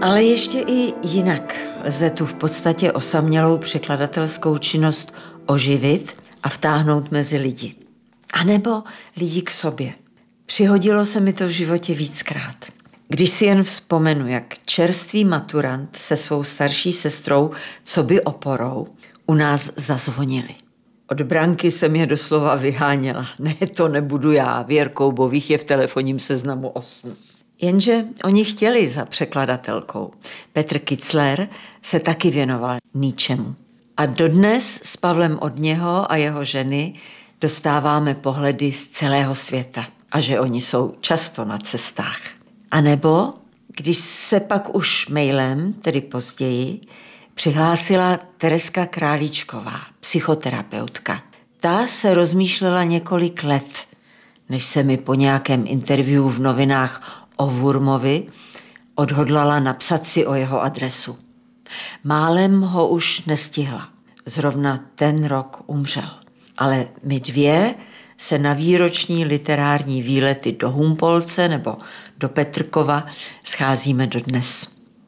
Ale ještě i jinak lze tu v podstatě osamělou překladatelskou činnost oživit a vtáhnout mezi lidi. A nebo lidi k sobě. Přihodilo se mi to v životě víckrát. Když si jen vzpomenu, jak čerstvý maturant se svou starší sestrou, coby oporou, u nás zazvonili. Od branky jsem je doslova vyháněla. Ne, to nebudu já, Věr Koubových je v telefonním seznamu 8. Jenže oni chtěli za překladatelkou. Petr Kitzler se taky věnoval ničemu. A dodnes s Pavlem od něho a jeho ženy dostáváme pohledy z celého světa. A že oni jsou často na cestách. A nebo, když se pak už mailem, tedy později, přihlásila Tereska Králíčková, psychoterapeutka. Ta se rozmýšlela několik let, než se mi po nějakém interview v novinách o Wurmovi odhodlala napsat si o jeho adresu. Málem ho už nestihla. Zrovna ten rok umřel. Ale my dvě se na výroční literární výlety do Humpolce nebo do Petrkova scházíme dodnes.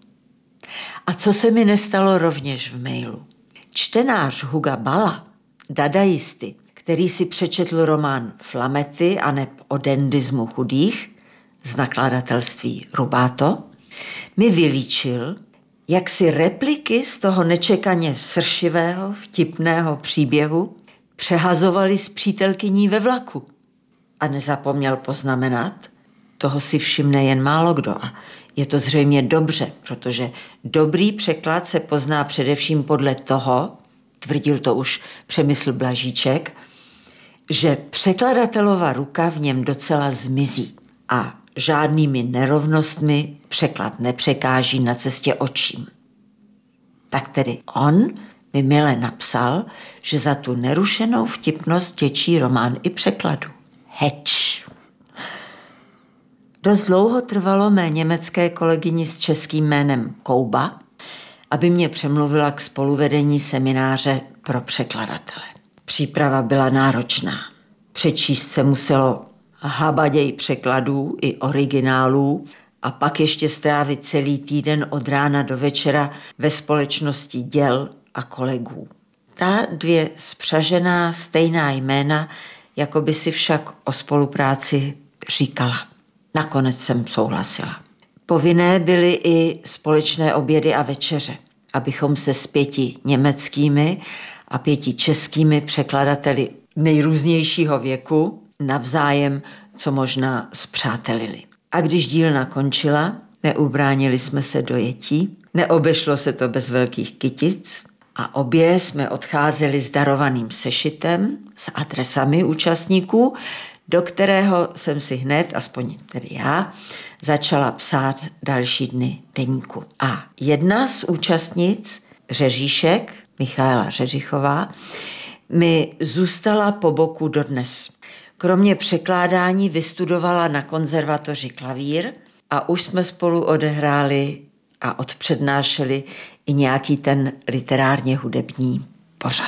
A co se mi nestalo rovněž v mailu? Čtenář Huga Balla, dadaisty, který si přečetl román Flamety aneb o dandismu chudých z nakladatelství Rubato, mi vylíčil, jak si repliky z toho nečekaně sršivého, vtipného příběhu přehazovali s přítelkyní ve vlaku. A nezapomněl poznamenat, toho si všimne jen málo kdo a je to zřejmě dobře, protože dobrý překlad se pozná především podle toho, tvrdil to už Přemysl Blažíček, že překladatelova ruka v něm docela zmizí a žádnými nerovnostmi překlad nepřekáží na cestě očím. Tak tedy on mi mile napsal, že za tu nerušenou vtipnost vděčí román i překladu. Heč. Dost dlouho trvalo mé německé kolegyni s českým jménem Kouba, aby mě přemluvila k spoluvedení semináře pro překladatele. Příprava byla náročná. Přečíst se muselo habaděj překladů i originálů a pak ještě strávit celý týden od rána do večera ve společnosti děl a kolegů. Ta dvě spřažená stejná jména, jako by si však o spolupráci říkala. Nakonec jsem souhlasila. Povinné byly i společné obědy a večeře, abychom se s 5 německými a 5 českými překladateli nejrůznějšího věku navzájem co možná spřátelili. A když dílna končila, neubránili jsme se dojetí, neobešlo se to bez velkých kytic a obě jsme odcházeli s darovaným sešitem s adresami účastníků, do kterého jsem si hned, aspoň tedy já, začala psát další dny deníku. A jedna z účastnic, Řeříšek, Michaela Řeřichová, mi zůstala po boku dodnes. Kromě překládání vystudovala na konzervatoři klavír a už jsme spolu odehráli a odpřednášeli i nějaký ten literárně hudební pořad.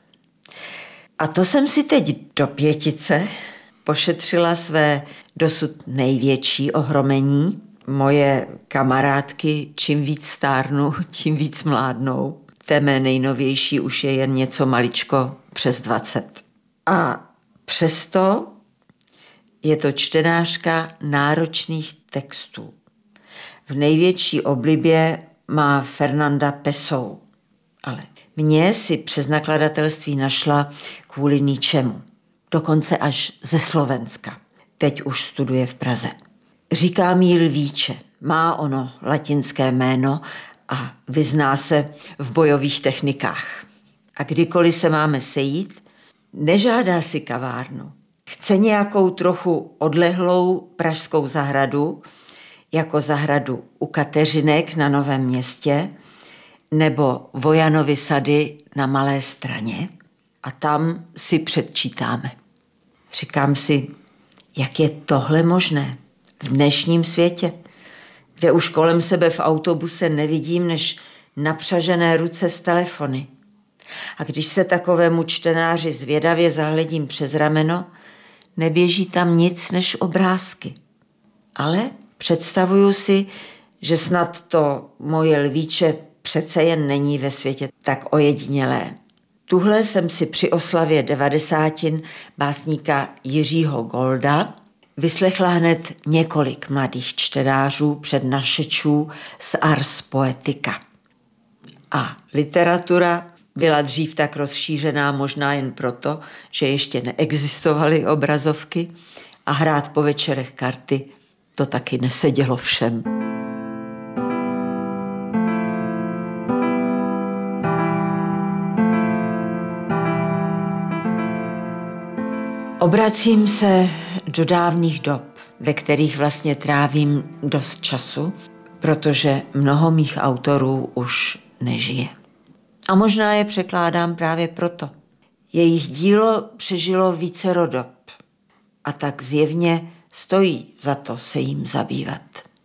A to jsem si teď do 5 pošetřila své dosud největší ohromení. Moje kamarádky, čím víc stárnu, tím víc mládnou. Té mé nejnovější už je jen něco maličko přes 20. A přesto je to čtenářka náročných textů. V největší oblibě má Fernanda Pessoa, ale mě si přes nakladatelství našla kvůli ničemu. Dokonce až ze Slovenska. Teď už studuje v Praze. Říkám jí Lvíče, má ono latinské jméno a vyzná se v bojových technikách. A kdykoliv se máme sejít, nežádá si kavárnu. Chce nějakou trochu odlehlou pražskou zahradu, jako zahradu u Kateřinek na Novém Městě, nebo Vojanovy sady na Malé Straně a tam si předčítáme. Říkám si, jak je tohle možné v dnešním světě, kde už kolem sebe v autobuse nevidím než napřažené ruce s telefony. A když se takovému čtenáři zvědavě zahledím přes rameno, neběží tam nic než obrázky. Ale představuju si, že snad to moje lvíče přece jen není ve světě tak ojedinělé. Tuhle jsem si při oslavě 90 básníka Jiřího Golda vyslechla hned několik mladých čtenářů, přednášečů z Ars Poetica. A literatura byla dřív tak rozšířená možná jen proto, že ještě neexistovaly obrazovky a hrát po večerech karty to taky nesedělo všem. Obracím se do dávných dob, ve kterých vlastně trávím dost času, protože mnoho mých autorů už nežije. A možná je překládám právě proto. Jejich dílo přežilo vícero dob a tak zjevně stojí za to se jim zabývat.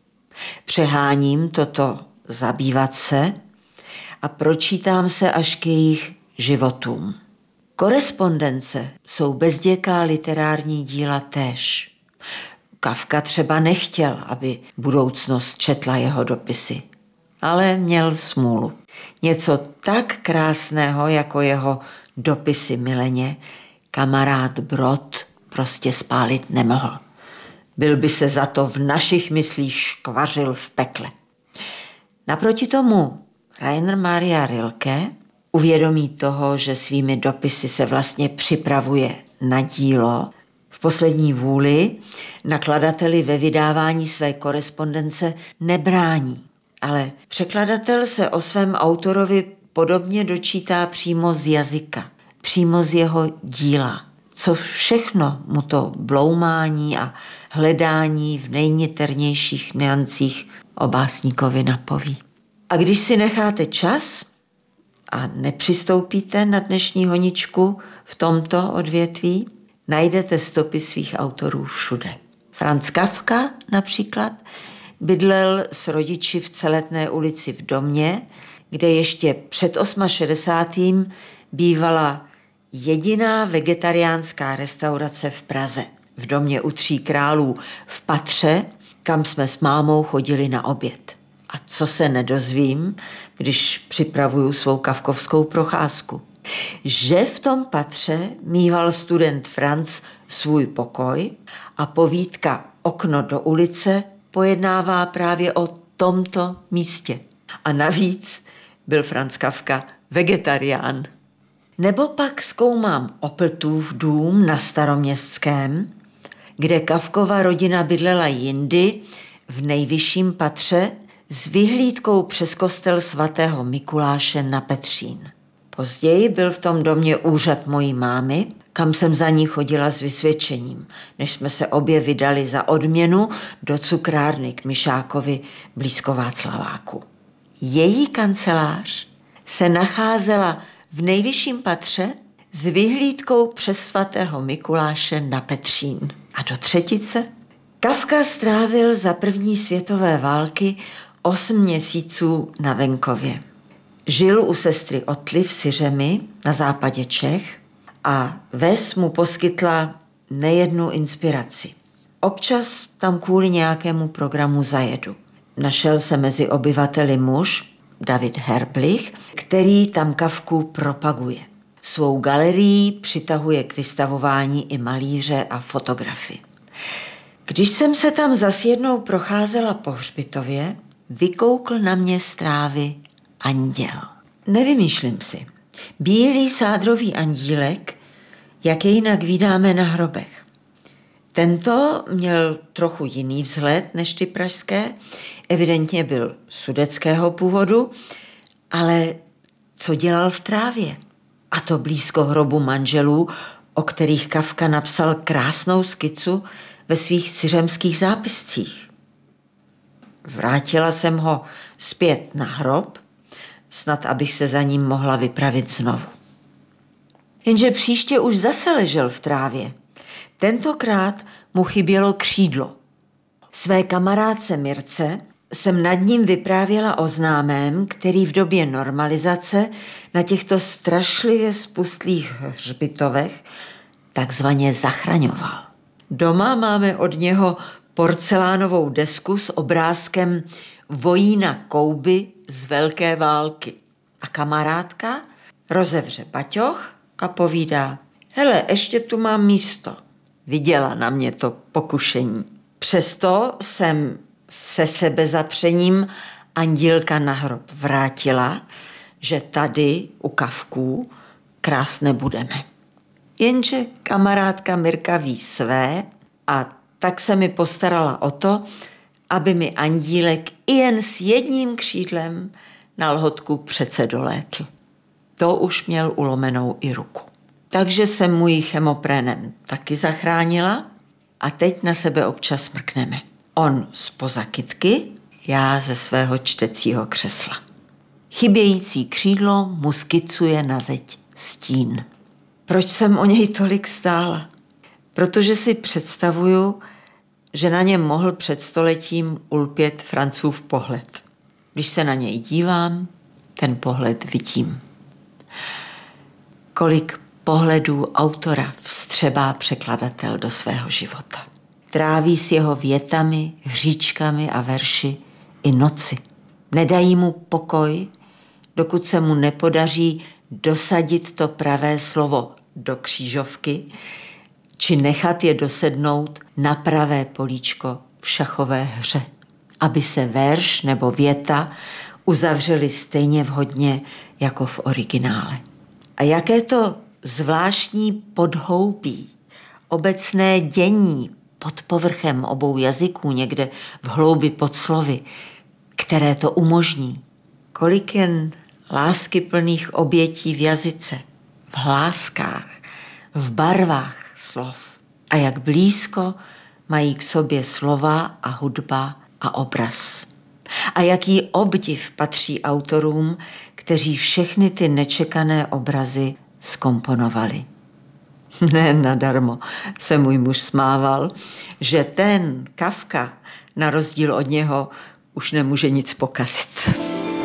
Přeháním toto zabývat se a pročítám se až k jejich životům. Korespondence jsou bezděká literární díla též. Kafka třeba nechtěl, aby budoucnost četla jeho dopisy, ale měl smůlu. Něco tak krásného jako jeho dopisy Mileně kamarád Brod prostě spálit nemohl. Byl by se za to v našich myslích škvařil v pekle. Naproti tomu Rainer Maria Rilke uvědomí toho, že svými dopisy se vlastně připravuje na dílo, v poslední vůli nakladateli ve vydávání své korespondence nebrání. Ale překladatel se o svém autorovi podobně dočítá přímo z jazyka, přímo z jeho díla. Co všechno mu to bloumání a hledání v nejniternějších nuancích o básníkovi napoví. A když si necháte čas a nepřistoupíte na dnešní honičku v tomto odvětví, najdete stopy svých autorů všude. Franz Kafka například bydlel s rodiči v Celetné ulici v domě, kde ještě před 68. bývala jediná vegetariánská restaurace v Praze. V domě u Tří králů v patře, kam jsme s mámou chodili na oběd. A co se nedozvím, když připravuju svou kafkovskou procházku? Že v tom patře mýval student Franz svůj pokoj a povídka Okno do ulice pojednává právě o tomto místě. A navíc byl Franz Kafka vegetarián. Nebo pak zkoumám Opeltův dům na Staroměstském, kde Kafkova rodina bydlela jindy v nejvyšším patře s vyhlídkou přes kostel svatého Mikuláše na Petřín. Později byl v tom domě úřad mojí mámy, kam jsem za ní chodila s vysvědčením, než jsme se obě vydali za odměnu do cukrárny k Mišákovi blízko Václaváku. Její kancelář se nacházela v nejvyšším patře s vyhlídkou přes svatého Mikuláše na Petřín. A do třetice Kafka strávil za první světové války 8 měsíců na venkově. Žil u sestry Otly v Syřemi na západě Čech a ves mu poskytla nejednu inspiraci. Občas tam kvůli nějakému programu zajedu. Našel se mezi obyvateli muž, David Herblich, který tam Kafku propaguje. Svou galerii přitahuje k vystavování i malíře a fotografy. Když jsem se tam zas jednou procházela po hřbitově, vykoukl na mě z trávy anděl. Nevymýšlím si. Bílý sádrový andílek, jak je jinak vídáme na hrobech. Tento měl trochu jiný vzhled než ty pražské, evidentně byl sudeckého původu, ale co dělal v trávě? A to blízko hrobu manželů, o kterých Kafka napsal krásnou skicu ve svých syřemských zápiscích. Vrátila jsem ho zpět na hrob, snad abych se za ním mohla vypravit znovu. Jenže příště už zase ležel v trávě. Tentokrát mu chybělo křídlo. Své kamarádce Mirce jsem nad ním vyprávěla o známém, který v době normalizace na těchto strašlivě spustlých hřbitovech takzvaně zachraňoval. Doma máme od něho porcelánovou desku s obrázkem vojína Kouby z Velké války. A kamarádka rozevře baťoch a povídá: hele, ještě tu mám místo. Viděla na mě to pokušení. Přesto jsem se sebezapřením andílka na hrob vrátila, že tady u Kafků krásně nebudeme. Jenže kamarádka Mirka ví své a tak se mi postarala o to, aby mi andílek i jen s jedním křídlem na lhotku přece dolétl. To už měl ulomenou i ruku. Takže jsem mu ji chemoprénem taky zachránila a teď na sebe občas mrkneme. On zpoza kytky, já ze svého čtecího křesla. Chybějící křídlo mu skicuje na zeď stín. Proč jsem o něj tolik stála? Protože si představuju, že na něm mohl před stoletím ulpět Francouzův pohled. Když se na něj dívám, ten pohled vidím. Kolik pohledů autora vstřebá překladatel do svého života. Tráví s jeho větami, hříčkami a verši i noci. Nedají mu pokoj, dokud se mu nepodaří dosadit to pravé slovo do křížovky, či nechat je dosednout na pravé políčko v šachové hře, aby se verš nebo věta uzavřely stejně vhodně jako v originále. A jaké to zvláštní podhoubí, obecné dění pod povrchem obou jazyků, někde v hloubi pod slovy, které to umožní. Kolik jen láskyplných obětí v jazyce, v hláskách, v barvách slov. A jak blízko mají k sobě slova a hudba a obraz. A jaký obdiv patří autorům, kteří všechny ty nečekané obrazy zkomponovali. Ne nadarmo se můj muž smával, že ten Kafka, na rozdíl od něho, už nemůže nic pokazit.